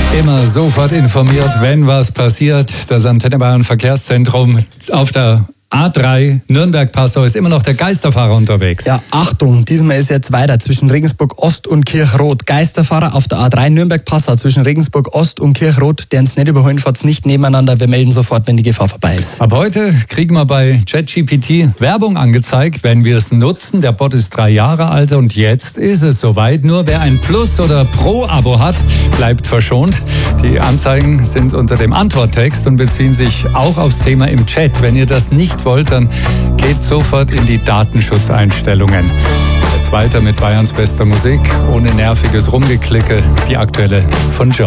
Immer sofort informiert, wenn was passiert. Das Antenne Bayern Verkehrszentrum auf der A3 Nürnberg-Passau ist immer noch der Geisterfahrer unterwegs. Ja, Achtung, diesmal ist jetzt weiter zwischen Regensburg Ost und Kirchrot. Geisterfahrer auf der A3 Nürnberg-Passau zwischen Regensburg Ost und Kirchrot, deren es nicht überholen, fahrt's nicht nebeneinander. Wir melden sofort, wenn die Gefahr vorbei ist. Ab heute kriegen wir bei ChatGPT Werbung angezeigt, wenn wir es nutzen. Der Bot ist 3 Jahre alt und jetzt ist es soweit. Nur wer ein Plus- oder Pro-Abo hat, bleibt verschont. Die Anzeigen sind unter dem Antworttext und beziehen sich auch aufs Thema im Chat. Wenn ihr das nicht wollt, dann geht sofort in die Datenschutzeinstellungen. Jetzt weiter mit Bayerns bester Musik, ohne nerviges Rumgeklicke, die aktuelle von Joe.